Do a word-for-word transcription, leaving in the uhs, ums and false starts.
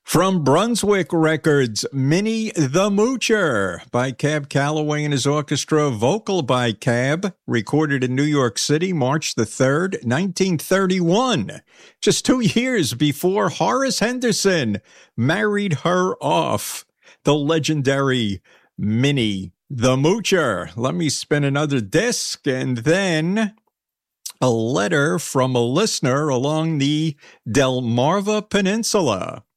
From Brunswick Records, Minnie the Moocher by Cab Calloway and his orchestra, vocal by Cab, recorded in New York City, March the third, nineteen thirty-one, just two years before Horace Henderson married her off, the legendary Minnie the Moocher. Let me spin another disc, and then a letter from a listener along the Delmarva Peninsula.